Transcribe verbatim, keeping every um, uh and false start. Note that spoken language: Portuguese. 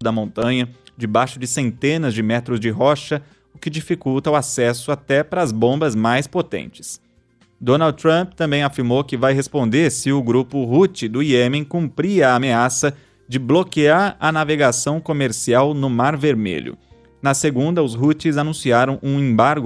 da montanha, debaixo de centenas de metros de rocha, o que dificulta o acesso até para as bombas mais potentes. Donald Trump também afirmou que vai responder se o grupo Houthi do Iêmen cumprir a ameaça de bloquear a navegação comercial no Mar Vermelho. Na segunda, os Houthis anunciaram um embargo